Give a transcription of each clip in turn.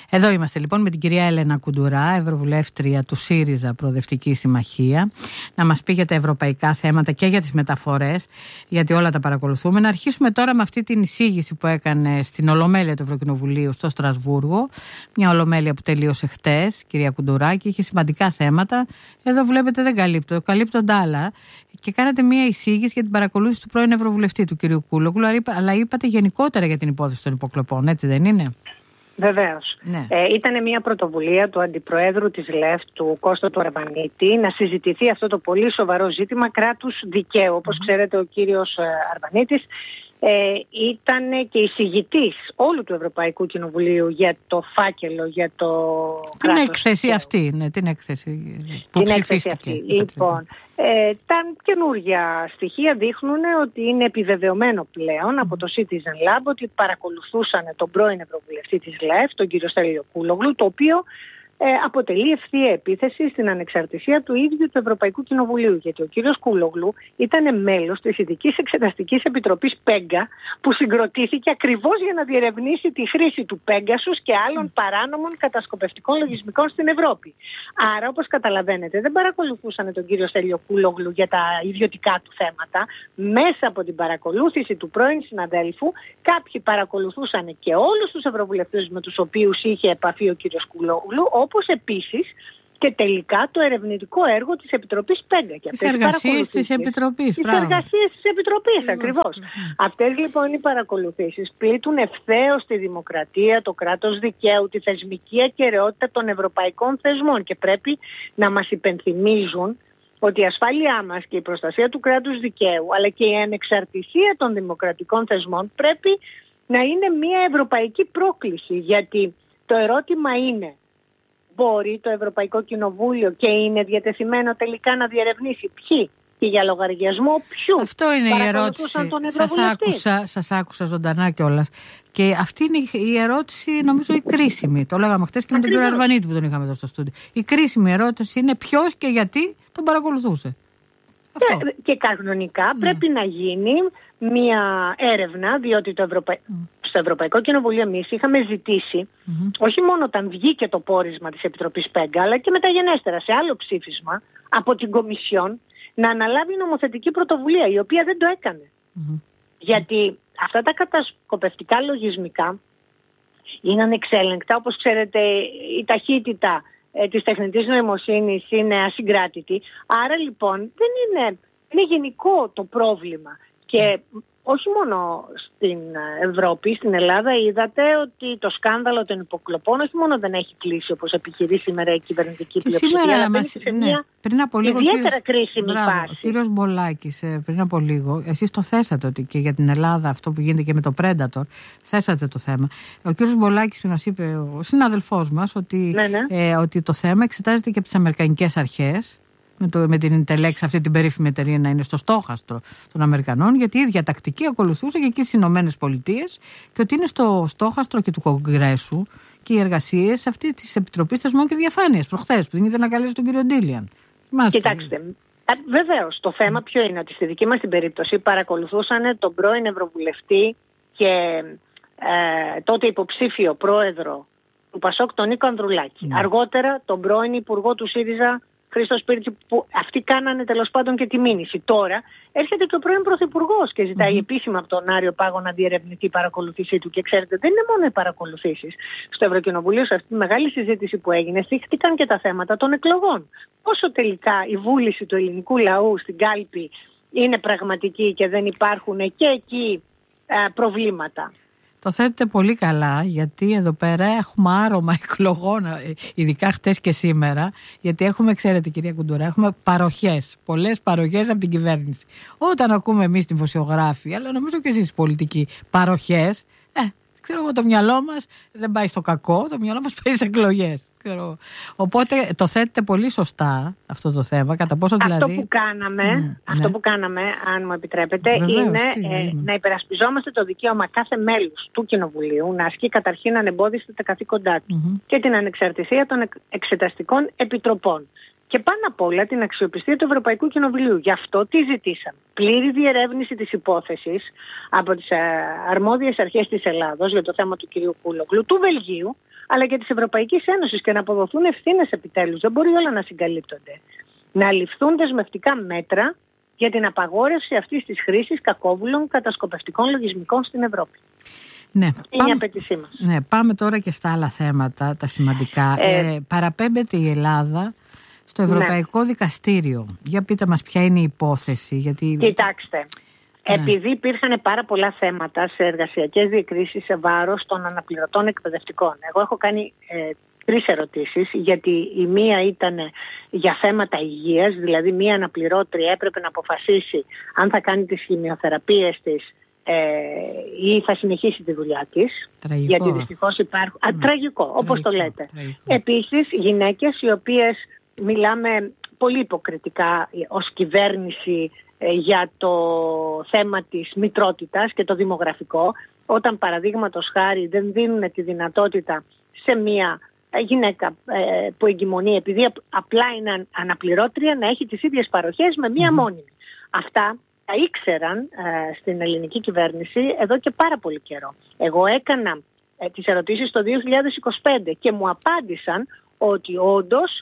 Εδώ είμαστε λοιπόν με την κυρία Έλενα Κουντουρά, Ευρωβουλεύτρια του ΣΥΡΙΖΑ Προοδευτική Συμμαχία, να μας πει για τα ευρωπαϊκά θέματα και για τις μεταφορές, γιατί όλα τα παρακολουθούμε. Να αρχίσουμε τώρα με αυτή την εισήγηση που έκανε στην Ολομέλεια του Ευρωκοινοβουλίου στο Στρασβούργο. Μια Ολομέλεια που τελείωσε χτες, κυρία Κουντουρά, και είχε σημαντικά θέματα. Εδώ βλέπετε δεν καλύπτονται άλλα. Και κάνατε μια εισήγηση για την παρακολούθηση του πρώην Ευρωβουλευτή, του κυρίου Κούλογλου, αλλά είπατε γενικότερα για την υπόθεση των υποκλοπών, έτσι δεν είναι? Βεβαίως. Ναι. Ήταν μια πρωτοβουλία του Αντιπροέδρου της ΛΕΦ, του Κώστα του Αρβανίτη, να συζητηθεί αυτό το πολύ σοβαρό ζήτημα κράτους δικαίου. Όπως ξέρετε, ο κύριος Αρβανίτης ήταν και εισηγητής όλου του Ευρωπαϊκού Κοινοβουλίου για το φάκελο, για το την έκθεση αυτή, ναι, την έκθεση που ψηφίστηκε. Λοιπόν, τα καινούργια στοιχεία δείχνουν ότι είναι επιβεβαιωμένο πλέον από το Citizen Lab ότι παρακολουθούσαν τον πρώην Ευρωβουλευτή της ΛΕΦ, τον κύριο Στέλιο Κούλογλου, το οποίο αποτελεί ευθεία επίθεση στην ανεξαρτησία του ίδιου του Ευρωπαϊκού Κοινοβουλίου. Γιατί ο κύριος Κούλογλου ήταν μέλος της Ειδικής Εξεταστικής Επιτροπής Πέγκα, που συγκροτήθηκε ακριβώς για να διερευνήσει τη χρήση του Πέγκασους και άλλων παράνομων κατασκοπευτικών λογισμικών στην Ευρώπη. Άρα, όπως καταλαβαίνετε, δεν παρακολουθούσαν τον κύριο Στέλιο Κούλογλου για τα ιδιωτικά του θέματα. Μέσα από την παρακολούθηση του πρώην συναδέλφου, κάποιοι παρακολουθούσαν και όλους τους ευρωβουλευτές με τους οποίους είχε επαφή ο κύριος Κούλογλου, όπως επίσης και τελικά το ερευνητικό έργο της Επιτροπής Πέγκα. Τις εργασίες της Επιτροπής. Τις εργασίες της Επιτροπής, ακριβώς. Αυτές λοιπόν οι παρακολουθήσεις πλήττουν ευθέως τη δημοκρατία, το κράτος δικαίου, τη θεσμική ακεραιότητα των ευρωπαϊκών θεσμών και πρέπει να μας υπενθυμίζουν ότι η ασφάλειά μας και η προστασία του κράτους δικαίου, αλλά και η ανεξαρτησία των δημοκρατικών θεσμών πρέπει να είναι μια ευρωπαϊκή πρόκληση. Γιατί το ερώτημα είναι, μπορεί το Ευρωπαϊκό Κοινοβούλιο και είναι διατεθειμένο τελικά να διερευνήσει ποιοι και για λογαριασμό ποιου? Αυτό είναι η ερώτηση. Σας άκουσα ζωντανά κιόλας. Και αυτή είναι η ερώτηση, νομίζω, η κρίσιμη. Το λέγαμε χτες και με τον κύριο Αρβανίτη που τον είχαμε εδώ στο στούντιο. Η κρίσιμη ερώτηση είναι ποιος και γιατί τον παρακολουθούσε. Και κανονικά πρέπει να γίνει μια έρευνα, διότι στο Ευρωπαϊκό Κοινοβούλιο εμείς είχαμε ζητήσει, όχι μόνο όταν βγήκε το πόρισμα της Επιτροπής Πέγκα, αλλά και μεταγενέστερα σε άλλο ψήφισμα από την Κομισιόν να αναλάβει νομοθετική πρωτοβουλία, η οποία δεν το έκανε. Γιατί αυτά τα κατασκοπευτικά λογισμικά είναι ανεξέλεγκτα. Όπως ξέρετε, η ταχύτητα της τεχνητής νοημοσύνης είναι ασυγκράτητη. Άρα λοιπόν δεν είναι γενικό το πρόβλημα. Και όχι μόνο στην Ευρώπη, στην Ελλάδα είδατε ότι το σκάνδαλο των υποκλοπών όχι μόνο δεν έχει κλείσει όπως επιχειρεί σήμερα η κυβερνητική πλειοψηφία, αλλά μπαίνει σε μια πριν από λίγο, ιδιαίτερα κρίσιμη φάση. Ο κύριος Μπολάκης πριν από λίγο, εσείς το θέσατε ότι και για την Ελλάδα αυτό που γίνεται και με το Predator, θέσατε το θέμα. Ο κύριος Μπολάκης μας είπε, ο συνάδελφός μας, ότι, ότι το θέμα εξετάζεται και από τις αμερικανικές αρχές, με την Intelex, αυτή την περίφημη εταιρεία, να είναι στο στόχαστρο των Αμερικανών, γιατί η ίδια τακτική ακολουθούσε και εκεί στις Ηνωμένες Πολιτείες, και ότι είναι στο στόχαστρο και του Κογκρέσου και οι εργασίες αυτή της Επιτροπής Θεσμών και Διαφάνειας προχθές, που δεν ήθελε να καλέσει τον κύριο Ντίλιαν. Κοιτάξτε, βεβαίως το θέμα ποιο είναι, ότι στη δική μας την περίπτωση παρακολουθούσαν τον πρώην Ευρωβουλευτή και τότε υποψήφιο πρόεδρο του ΠΑΣΟΚ, τον Νίκο Ανδρουλάκη. Αργότερα τον πρώην Υπουργό του ΣΥΡΙΖΑ, Χρήστο Σπίρτση, που αυτοί κάνανε τέλος πάντων και τη μήνυση. Τώρα έρχεται και ο πρώην Πρωθυπουργός και ζητάει επίσημα από τον Άριο Πάγο να διερευνηθεί η παρακολουθήσή του. Και ξέρετε, δεν είναι μόνο οι παρακολουθήσεις. Στο Ευρωκοινοβουλίο, σε αυτή τη μεγάλη συζήτηση που έγινε, θίχτηκαν και τα θέματα των εκλογών. Πόσο τελικά η βούληση του ελληνικού λαού στην κάλπη είναι πραγματική και δεν υπάρχουν και εκεί προβλήματα. Το θέτετε πολύ καλά, γιατί εδώ πέρα έχουμε άρωμα εκλογών, ειδικά χτες και σήμερα, γιατί έχουμε, ξέρετε κυρία Κουντουρά, έχουμε παροχές, πολλές παροχές από την κυβέρνηση. Όταν ακούμε εμείς την δημοσιογράφη, αλλά νομίζω και εσείς πολιτικοί, παροχές, ξέρω εγώ, το μυαλό μας δεν πάει στο κακό, το μυαλό μας πάει σε εκλογές. Οπότε το θέτετε πολύ σωστά αυτό το θέμα, κατά πόσο δηλαδή... Αυτό που κάναμε, αν μου επιτρέπετε, είναι να υπερασπιζόμαστε το δικαίωμα κάθε μέλους του Κοινοβουλίου να ασκεί καταρχήν ανεμπόδιστα τα καθήκοντά του και την ανεξαρτησία των εξεταστικών επιτροπών. και πάνω απ' όλα την αξιοπιστία του Ευρωπαϊκού Κοινοβουλίου. Γι' αυτό τι ζητήσαμε? Πλήρη διερεύνηση της υπόθεσης από τις αρμόδιες αρχές της Ελλάδος για το θέμα του κυρίου Κούλογλου, του Βελγίου, αλλά και της Ευρωπαϊκής Ένωσης, και να αποδοθούν ευθύνες επιτέλους. Δεν μπορεί όλα να συγκαλύπτονται. Να ληφθούν δεσμευτικά μέτρα για την απαγόρευση αυτής της χρήσης κακόβουλων κατασκοπευτικών λογισμικών στην Ευρώπη. Ναι, είναι η απέτησή μας. Ναι, πάμε τώρα και στα άλλα θέματα, τα σημαντικά. Παραπέμπεται η Ελλάδα στο Ευρωπαϊκό Δικαστήριο. Για πείτε μας ποια είναι η υπόθεση. Γιατί... Κοιτάξτε, επειδή υπήρχαν πάρα πολλά θέματα σε εργασιακές διακρίσεις σε βάρος των αναπληρωτών εκπαιδευτικών. Εγώ έχω κάνει 3 ερωτήσεις, γιατί η μία ήταν για θέματα υγείας, δηλαδή μία αναπληρώτρια έπρεπε να αποφασίσει αν θα κάνει τις χημειοθεραπείες της ή θα συνεχίσει τη δουλειά της. Τραγικό. Γιατί δυστυχώς υπάρχουν... Τραγικό, όπως το λέτε. Τραγικό. Επίσης, γυναίκες οι οποίες, μιλάμε πολύ υποκριτικά ως κυβέρνηση για το θέμα της μητρότητας και το δημογραφικό, όταν παραδείγματος χάρη δεν δίνουν τη δυνατότητα σε μία γυναίκα που εγκυμονεί, επειδή απλά είναι αναπληρώτρια, να έχει τις ίδιες παροχές με μία μόνιμη. Αυτά τα ήξεραν στην ελληνική κυβέρνηση εδώ και πάρα πολύ καιρό. Εγώ έκανα τις ερωτήσεις το 2025 και μου απάντησαν ότι όντως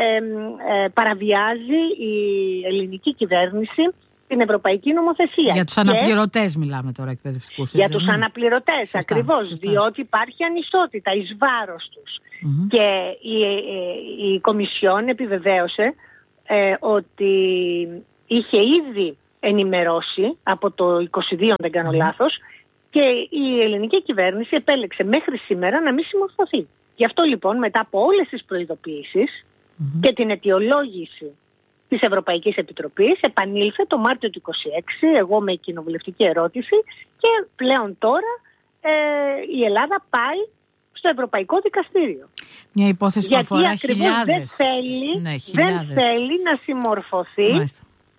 παραβιάζει η ελληνική κυβέρνηση την ευρωπαϊκή νομοθεσία. Για τους αναπληρωτές μιλάμε τώρα, εκπαιδευτικούς. Για τους αναπληρωτές, σωστά, ακριβώς, σωστά. Διότι υπάρχει ανισότητα εις βάρος τους. Και η Κομισιόν επιβεβαίωσε ότι είχε ήδη ενημερώσει από το 22, δεν κάνω λάθος, και η ελληνική κυβέρνηση επέλεξε μέχρι σήμερα να μην συμμορφωθεί. Γι' αυτό λοιπόν, μετά από όλες τις προειδοποιήσεις και την αιτιολόγηση της Ευρωπαϊκής Επιτροπής, επανήλθε το Μάρτιο του 2026, εγώ με κοινοβουλευτική ερώτηση, και πλέον τώρα η Ελλάδα πάει στο Ευρωπαϊκό Δικαστήριο. Μια υπόθεση που αφορά χιλιάδες. Δεν θέλει να συμμορφωθεί. Μάλιστα.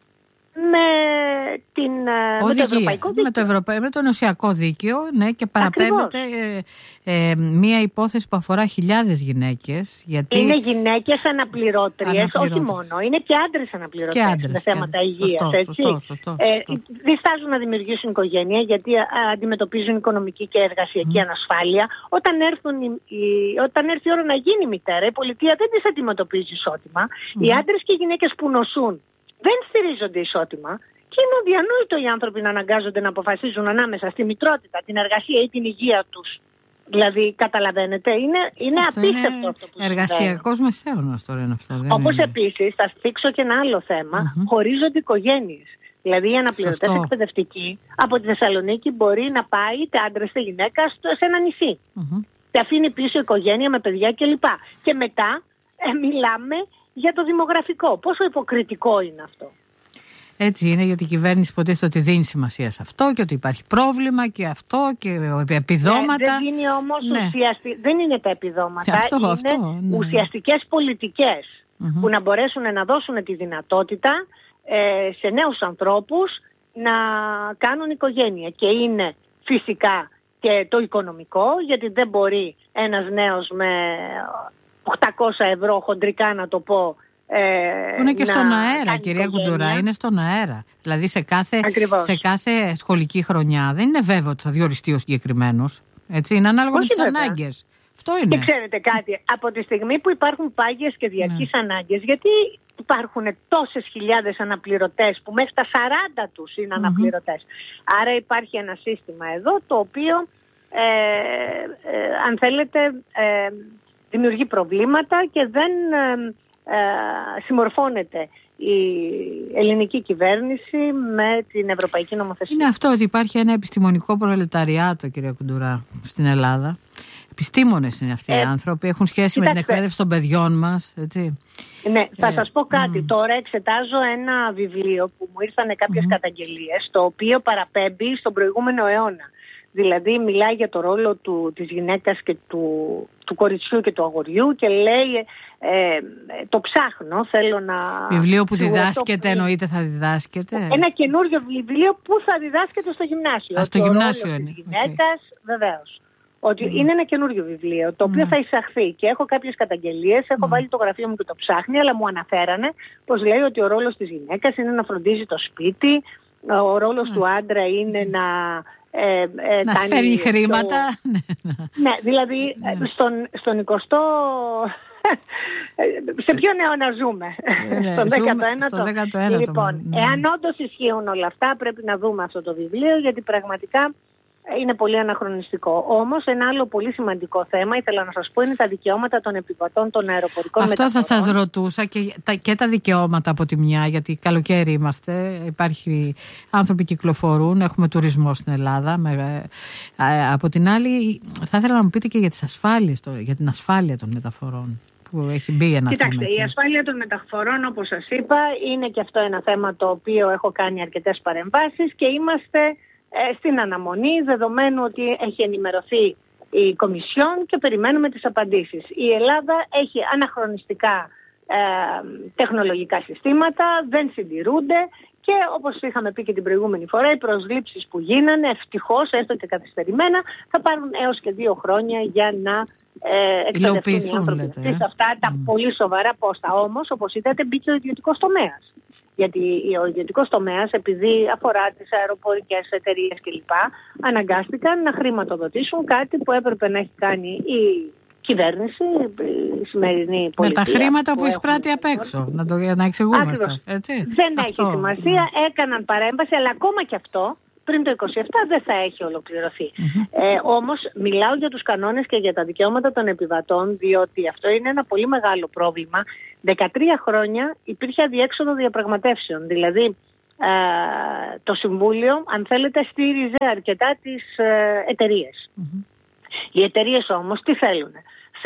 Με το ενωσιακό δίκαιο, ναι, και παραπέμπεται μία υπόθεση που αφορά χιλιάδες γυναίκες. Γιατί... Είναι γυναίκες αναπληρώτριες, όχι μόνο, είναι και άντρες αναπληρωτές σε θέματα υγείας. Σωστό. Διστάζουν να δημιουργήσουν οικογένεια γιατί αντιμετωπίζουν οικονομική και εργασιακή ανασφάλεια. Όταν έρθει η ώρα να γίνει μητέρα, η πολιτεία δεν τις αντιμετωπίζει ισότιμα. Οι άντρες και οι γυναίκες που νοσούν δεν στηρίζονται ισότιμα, και είναι αδιανόητο οι άνθρωποι να αναγκάζονται να αποφασίζουν ανάμεσα στη μητρότητα, την εργασία ή την υγεία τους. Δηλαδή, καταλαβαίνετε, είναι απίστευτο αυτό που συμβαίνει. Εργασιακός μεσαίωνας τώρα είναι αυτό. Όπως επίσης, θα θίξω και ένα άλλο θέμα, χωρίζονται οικογένειες. Δηλαδή, οι αναπληρωτές εκπαιδευτικοί από τη Θεσσαλονίκη μπορεί να πάει είτε άντρα είτε γυναίκα σε ένα νησί. Και αφήνει πίσω οικογένεια με παιδιά κλπ. Και μετά μιλάμε για το δημογραφικό. Πόσο υποκριτικό είναι αυτό. Έτσι είναι, γιατί η κυβέρνηση υποτίθεται ότι δίνει σημασία σε αυτό και ότι υπάρχει πρόβλημα και αυτό και επιδόματα. Δεν είναι όμως δεν είναι τα επιδόματα, είναι ουσιαστικές πολιτικές που να μπορέσουν να δώσουν τη δυνατότητα σε νέους ανθρώπους να κάνουν οικογένεια. Και είναι φυσικά και το οικονομικό, γιατί δεν μπορεί ένας νέος με 800 ευρώ χοντρικά, να το πω, που είναι και στον αέρα, κυρία Κουντουρά, είναι στον αέρα. Δηλαδή σε κάθε σχολική χρονιά δεν είναι βέβαιο ότι θα διοριστεί ο συγκεκριμένος. Έτσι, είναι ανάλογα με τις ανάγκες. Αυτό είναι. Και ξέρετε κάτι, από τη στιγμή που υπάρχουν πάγιες και διαρκείς ανάγκες, γιατί υπάρχουν τόσες χιλιάδες αναπληρωτές που μέχρι τα 40 τους είναι αναπληρωτές. Άρα υπάρχει ένα σύστημα εδώ το οποίο, αν θέλετε, δημιουργεί προβλήματα και δεν συμμορφώνεται η ελληνική κυβέρνηση με την ευρωπαϊκή νομοθεσία. Είναι αυτό, ότι υπάρχει ένα επιστημονικό προλεταριάτο, κυρία Κουντουρά, στην Ελλάδα. Επιστήμονες είναι αυτοί οι άνθρωποι, έχουν σχέση με την εκπαίδευση των παιδιών μας, έτσι. Ναι, θα σας πω κάτι. Τώρα εξετάζω ένα βιβλίο που μου ήρθαν κάποιες καταγγελίες, το οποίο παραπέμπει στον προηγούμενο αιώνα. Δηλαδή μιλάει για το ρόλο της γυναίκας και του κοριτσιού και του αγοριού και λέει, το ψάχνω, θέλω να... Βιβλίο που διδάσκεται, εννοείται θα διδάσκεται. Ένα καινούριο βιβλίο που θα διδάσκεται στο γυμνάσιο. Στο γυμνάσιο είναι. Της γυναίκας, βεβαίως. ότι είναι ένα καινούριο βιβλίο, το οποίο θα εισαχθεί και έχω κάποιες καταγγελίες, έχω βάλει το γραφείο μου και το ψάχνει, αλλά μου αναφέρανε πως λέει ότι ο ρόλος της γυναίκας είναι να φροντίζει το σπίτι, ο ρόλος του άντρα είναι να φέρει χρήματα. Ναι, δηλαδή στον 20ο... σε ποιον αιώνα ζούμε? Στον 19ο. Λοιπόν, εάν όντως ισχύουν όλα αυτά, πρέπει να δούμε αυτό το βιβλίο, γιατί πραγματικά είναι πολύ αναχρονιστικό. Όμως ένα άλλο πολύ σημαντικό θέμα, ήθελα να σας πω, είναι τα δικαιώματα των επιβατών των αεροπορικών μεταφορών. Αυτό θα σας ρωτούσα, και τα δικαιώματα από τη μια, γιατί καλοκαίρι είμαστε, υπάρχει, άνθρωποι κυκλοφορούν, έχουμε τουρισμό στην Ελλάδα. Από την άλλη, θα ήθελα να μου πείτε και για τις ασφάλειες, για την ασφάλεια των μεταφορών που έχει μπει ένα θέμα. Κοιτάξτε, η ασφάλεια των μεταφορών, όπως σας είπα, είναι και αυτό ένα θέμα το οποίο έχω κάνει αρκετές παρεμβάσεις και είμαστε στην αναμονή, δεδομένου ότι έχει ενημερωθεί η Κομισιόν και περιμένουμε τις απαντήσεις. Η Ελλάδα έχει αναχρονιστικά τεχνολογικά συστήματα, δεν συντηρούνται και όπως είχαμε πει και την προηγούμενη φορά, οι προσλήψεις που γίνανε, ευτυχώς, έστω και καθυστερημένα, θα πάρουν έως και 2 χρόνια για να εκπαιδευτούν οι άνθρωποι σε αυτά τα πολύ σοβαρά πόστα. Όμως, όπως είδατε, μπήκε ο ιδιωτικός τομέας. Γιατί ο ιδιωτικός τομέας, επειδή αφορά τις αεροπορικές εταιρείες κλπ., αναγκάστηκαν να χρηματοδοτήσουν κάτι που έπρεπε να έχει κάνει η κυβέρνηση, η σημερινή πολιτεία. Με τα χρήματα που εισπράττει απ' έξω, να εξηγούμαστε. Δεν έχει σημασία, έκαναν παρέμβαση, αλλά ακόμα και αυτό πριν το 27 δεν θα έχει ολοκληρωθεί. Όμως μιλάω για τους κανόνες και για τα δικαιώματα των επιβατών, διότι αυτό είναι ένα πολύ μεγάλο πρόβλημα. 13 χρόνια υπήρχε αδιέξοδο διαπραγματεύσεων. Δηλαδή το Συμβούλιο, αν θέλετε, στήριζε αρκετά τις εταιρείες. Οι εταιρείες όμως τι θέλουνε?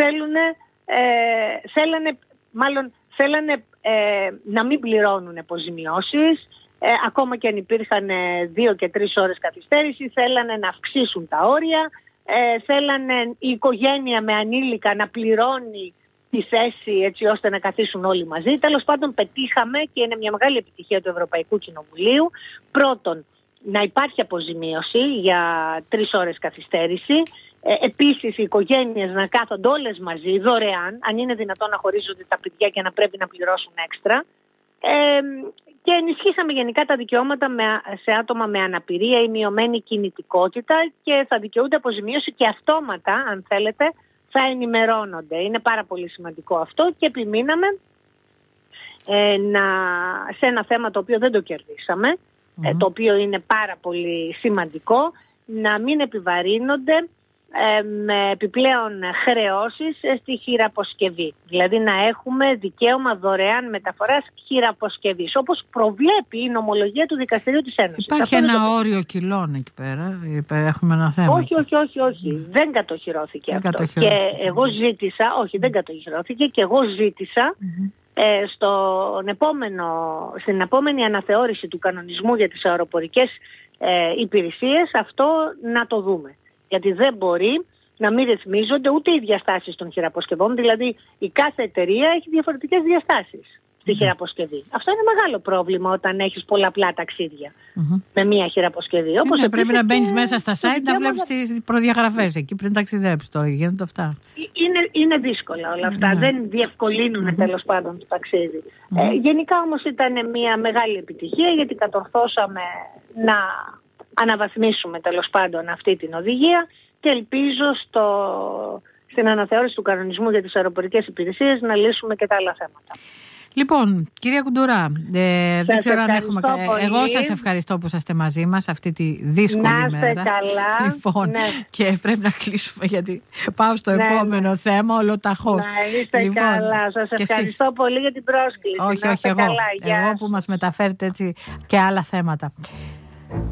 Θέλανε να μην πληρώνουν αποζημιώσεις, ακόμα και αν υπήρχαν 2 και 3 ώρες καθυστέρηση, θέλανε να αυξήσουν τα όρια, θέλανε η οικογένεια με ανήλικα να πληρώνει τη θέση έτσι ώστε να καθίσουν όλοι μαζί. Τέλος πάντων πετύχαμε, και είναι μια μεγάλη επιτυχία του Ευρωπαϊκού Κοινοβουλίου, πρώτον να υπάρχει αποζημίωση για 3 ώρες καθυστέρηση, επίσης οι οικογένειες να κάθονται όλες μαζί δωρεάν, αν είναι δυνατόν να χωρίζονται τα παιδιά και να πρέπει να πληρώσουν έξτρα, και ενισχύσαμε γενικά τα δικαιώματα σε άτομα με αναπηρία ή μειωμένη κινητικότητα και θα δικαιούνται αποζημίωση και αυτόματα, αν θέλετε, θα ενημερώνονται. Είναι πάρα πολύ σημαντικό αυτό και επιμείναμε σε ένα θέμα το οποίο δεν το κερδίσαμε, το οποίο είναι πάρα πολύ σημαντικό, να μην επιβαρύνονται με επιπλέον χρεώσεις στη χειραποσκευή. Δηλαδή να έχουμε δικαίωμα δωρεάν μεταφοράς χειραποσκευής, όπως προβλέπει η νομολογία του Δικαστηρίου της Ένωσης. Υπάρχει ένα όριο κιλών εκεί πέρα, έχουμε ένα θέμα. Όχι. Δεν κατοχυρώθηκε αυτό. Και εγώ ζήτησα, δεν κατοχυρώθηκε και εγώ ζήτησα στην επόμενη αναθεώρηση του κανονισμού για τις αεροπορικές υπηρεσίες αυτό να το δούμε. Γιατί δεν μπορεί να μην ρυθμίζονται ούτε οι διαστάσεις των χειραποσκευών, δηλαδή η κάθε εταιρεία έχει διαφορετικές διαστάσεις στη χειραποσκευή. Αυτό είναι μεγάλο πρόβλημα όταν έχεις πολλαπλά ταξίδια με μία χειραποσκευή. Όπως πρέπει να μπαίνεις μέσα στα site να βλέπεις τις προδιαγραφές εκεί πριν ταξιδέψεις. Τώρα γίνονται αυτά. Είναι δύσκολα όλα αυτά. Δεν διευκολύνουν τέλος πάντων το ταξίδι. Γενικά όμως ήταν μια μεγάλη επιτυχία, γιατί κατορθώσαμε να αναβαθμίσουμε τέλος πάντων αυτή την οδηγία και ελπίζω στην αναθεώρηση του κανονισμού για τις αεροπορικές υπηρεσίες να λύσουμε και τα άλλα θέματα. Λοιπόν, κυρία Κουντουρά, δεν ξέρω αν έχουμε. Εγώ σας ευχαριστώ που είσαστε μαζί μας αυτή τη δύσκολη μέρα. Να είστε καλά. Λοιπόν, και πρέπει να κλείσουμε γιατί πάω στο επόμενο θέμα ολοταχώς. Να είστε καλά. Σας ευχαριστώ πολύ για την πρόσκληση. Όχι, εγώ που μας μεταφέρετε έτσι και άλλα θέματα.